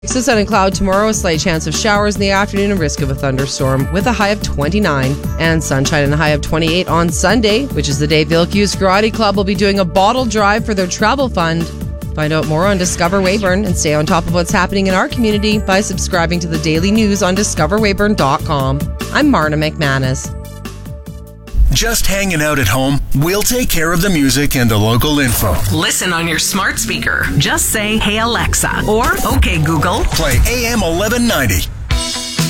So sun and cloud tomorrow, a slight chance of showers in the afternoon and risk of a thunderstorm with a high of 29. And sunshine and a high of 28 on Sunday, which is the day Vilcuse Karate Club will be doing a bottle drive for their travel fund. Find out more on Discover Weyburn and stay on top of what's happening in our community by subscribing to the daily news on discoverweyburn.com. I'm Marna McManus. Just hanging out at home? We'll take care of the music and the local info. Listen on your smart speaker. Just say, "Hey Alexa," or "Okay Google." Play AM 1190.